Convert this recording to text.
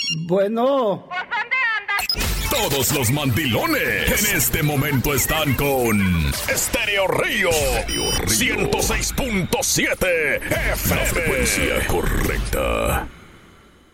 Bueno. Todos los mandilones en este momento están con Estéreo Río 106.7 FM. La frecuencia correcta.